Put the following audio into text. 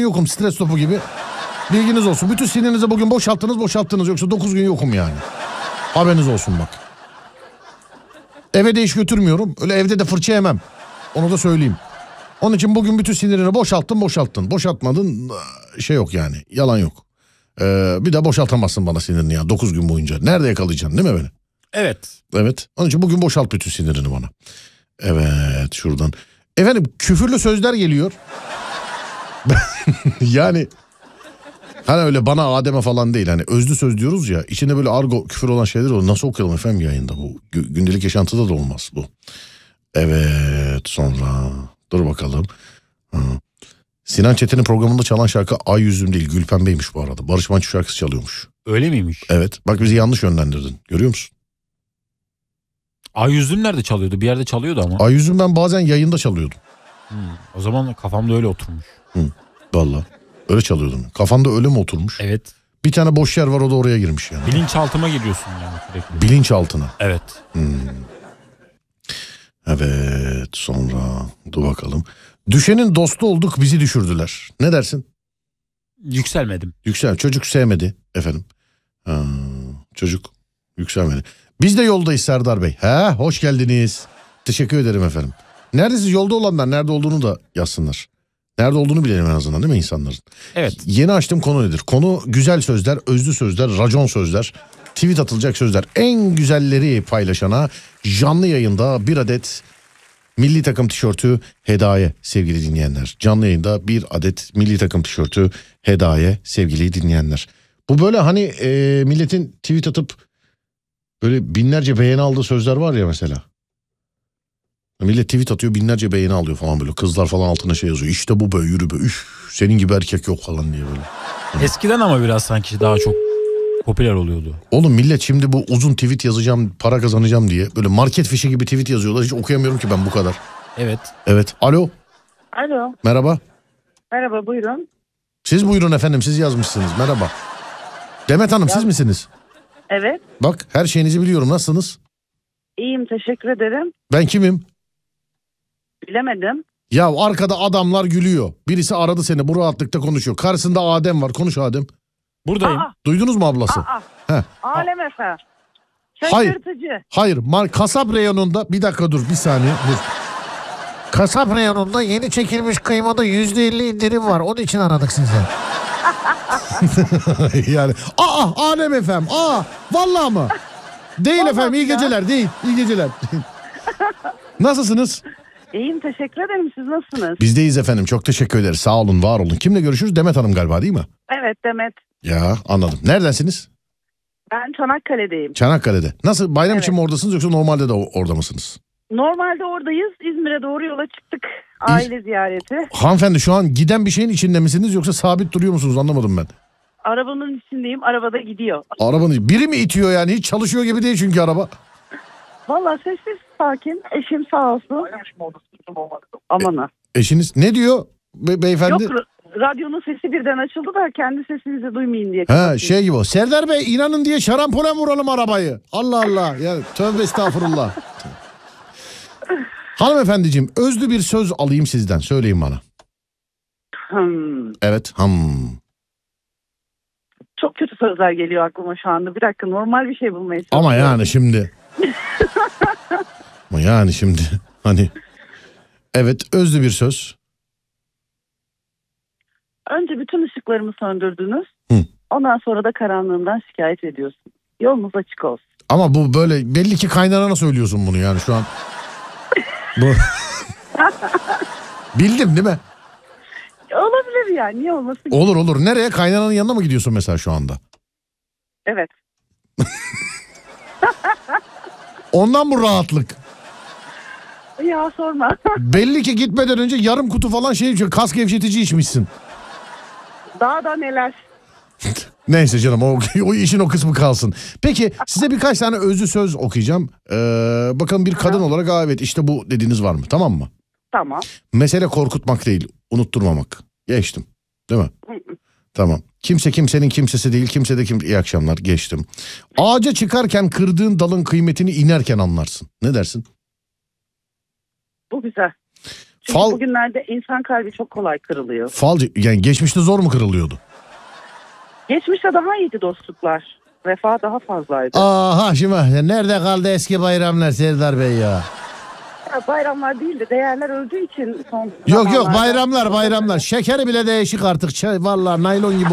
yokum stres topu gibi. Bilginiz olsun. Bütün sinirinizi bugün boşalttınız yoksa 9 gün yokum yani. Haberiniz olsun bak. Eve de iş götürmüyorum. Öyle evde de fırça yemem. Onu da söyleyeyim. Onun için bugün bütün sinirini boşalttın. Boşaltmadın şey yok yani. Yalan yok. Bir de boşaltamazsın bana sinirini ya 9 gün boyunca. Nerede yakalayacaksın değil mi beni? Evet. Evet. Onun için bugün boşalt bütün sinirini bana. Evet şuradan. Efendim küfürlü sözler geliyor. Yani hani öyle bana Adem'e falan değil. Hani özlü söz diyoruz ya. İçinde böyle argo küfür olan şeyler olur. Nasıl okuyalım efendim yayında bu? Gündelik yaşantıda da olmaz bu. Evet sonra dur bakalım. Sinan Çetin'in programında çalan şarkı Ay Yüzüm değil Gülpembe'ymiş bu arada. Barış Manço şarkısı çalıyormuş. Öyle miymiş? Evet bak bizi yanlış yönlendirdin. Görüyor musun? Ay Yüzüm nerede çalıyordu? Bir yerde çalıyordu ama. Ay Yüzüm ben bazen yayında çalıyordum. O zaman kafamda öyle oturmuş. Vallahi öyle çalıyordum. Kafanda öyle mi oturmuş? Evet. Bir tane boş yer var o da oraya girmiş yani. Bilinçaltıma giriyorsun yani sürekli. Bilinçaltına. Evet. Evet sonra dur bakalım. Düşenin dostu olduk bizi düşürdüler. Ne dersin? Yükselmedim. Çocuk sevmedi efendim. Çocuk yükselmedi. Biz de yoldayız Serdar Bey. Hoş geldiniz. Teşekkür ederim efendim. Neredesiniz? Yolda olanlar nerede olduğunu da yazsınlar. Nerede olduğunu bilelim en azından değil mi insanların? Evet. Yeni açtığım konu nedir? Konu güzel sözler, özlü sözler, racon sözler, tweet atılacak sözler. En güzelleri paylaşana canlı yayında bir adet milli takım tişörtü hediye sevgili dinleyenler. Canlı yayında bir adet milli takım tişörtü hediye sevgili dinleyenler. Bu böyle hani milletin tweet atıp böyle binlerce beğeni aldığı sözler var ya mesela. Millet tweet atıyor binlerce beğeni alıyor falan böyle. Kızlar falan altına şey yazıyor. İşte bu be yürü be. Üf, senin gibi erkek yok falan diye böyle. Eskiden ama biraz sanki daha çok popüler oluyordu. Oğlum millet şimdi bu uzun tweet yazacağım para kazanacağım diye böyle market fişi gibi tweet yazıyorlar. Hiç okuyamıyorum ki ben bu kadar. Evet. Evet. Alo. Alo. Merhaba. Merhaba buyurun. Siz buyurun efendim siz yazmışsınız. Merhaba. Demet Hanım siz misiniz? Evet. Bak her şeyinizi biliyorum. Nasılsınız? İyiyim teşekkür ederim. Ben kimim? Bilemedim. Ya arkada adamlar gülüyor. Birisi aradı seni bu rahatlıkta konuşuyor. Karşısında Adem var. Konuş Adem. Buradayım. Duydunuz mu ablası? He. Alem Efe. Hayır. Şaşırtıcı. Hayır. Kasap reyonunda bir dakika dur bir saniye dur. Kasap reyonunda yeni çekilmiş kıymada %50 indirim var. Onun için aradık sizi. Yani Alem efendim. Vallahi mı? Değil Vallahi efendim iyi ya. geceler değil. İyi geceler. Nasılsınız? İyiyim teşekkür ederim. Siz nasılsınız? Bizdeyiz efendim. Çok teşekkür ederiz. Sağ olun, var olun. Kimle görüşürüz? Demet Hanım galiba değil mi? Evet Demet. Ya anladım. Neredensiniz? Ben Çanakkale'deyim. Çanakkale'de. Nasıl? Bayram Evet. için mi oradasınız yoksa normalde de orada mısınız? Normalde oradayız. İzmir'e doğru yola çıktık. Aile ziyareti. Hanımefendi şu an giden bir şeyin içinde misiniz yoksa sabit duruyor musunuz? Anlamadım ben. Arabanın içindeyim. Arabada gidiyor. Arabanın biri mi itiyor yani? Hiç çalışıyor gibi değil çünkü araba. Vallahi sessiz sakin. Eşim sağ olsun. Aman ha. Eşiniz ne diyor beyefendi? Yok radyonun sesi birden açıldı da kendi sesinizi duymayın diye. Şey gibi o. Serdar Bey inanın diye şarampole vuralım arabayı. Allah Allah. Yani tövbe estağfurullah. Hanımefendiciğim özlü bir söz alayım sizden. Söyleyin bana. Evet. Çok kötü sözler geliyor aklıma şu anda. Bir dakika normal bir şey bulmaya çalışıyorum. Ama yani şimdi. Hani. Evet özlü bir söz. Önce bütün ışıklarımı söndürdünüz. Hı. Ondan sonra da karanlığımdan şikayet ediyorsun. Yolunuz açık olsun. Ama bu böyle belli ki kaynanana söylüyorsun bunu yani şu an. Bildim değil mi? Olabilir yani. Niye olmasın? Olur. Nereye? Kaynananın yanına mı gidiyorsun mesela şu anda? Evet. Ondan bu rahatlık. Ya sorma. Belli ki gitmeden önce yarım kutu falan kas gevşetici içmişsin. Daha da neler. Neyse canım o işin o kısmı kalsın. Peki size birkaç tane özlü söz okuyacağım. Bakın bir kadın olarak evet işte bu dediğiniz var mı? Tamam mı? Tamam. Mesele korkutmak değil, unutturmamak. Geçtim. Değil mi? Tamam. Kimse kimsenin kimsesi değil, kimse de iyi akşamlar. Geçtim. Ağaca çıkarken kırdığın dalın kıymetini inerken anlarsın. Ne dersin? Bu güzel. Çünkü Fal- bugünlerde insan kalbi çok kolay kırılıyor. Falcı yani geçmişte zor mu kırılıyordu? Geçmişte daha iyiydi dostluklar. Vefa daha fazlaydı. Aha şimdi nerede kaldı eski bayramlar Serdar Bey ya? Ya bayramlar değil de değerler öldüğü için son Yok zamanlarda- bayramlar. Şekeri bile değişik artık. Vallahi naylon gibi